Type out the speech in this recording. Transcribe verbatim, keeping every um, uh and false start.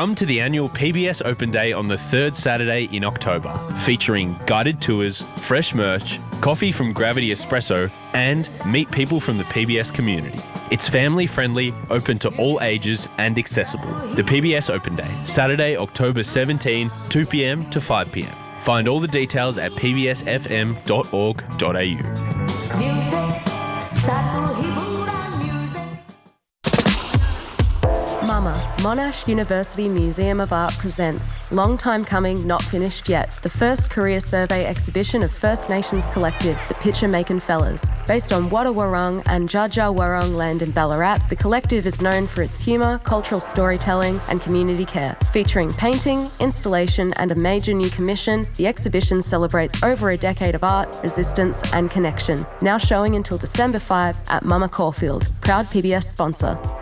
Come to the annual P B S Open Day on the third Saturday in October, featuring guided tours, fresh merch, coffee from Gravity Espresso, and meet people from the P B S community. It's family-friendly, open to all ages and accessible. The P B S Open Day, Saturday, October seventeenth, two p.m. to five p.m. Find all the details at p b s f m dot org dot a u. Mama, Monash University Museum of Art presents Long Time Coming, Not Finished Yet, the first career survey exhibition of First Nations collective, the Pitcher Makin' Fellas. Based on Wada Wurrung and Dja Dja Wurrung land in Ballarat, the collective is known for its humour, cultural storytelling and community care. Featuring painting, installation and a major new commission, the exhibition celebrates over a decade of art, resistance and connection. Now showing until December fifth at Mama Caulfield, proud P B S sponsor.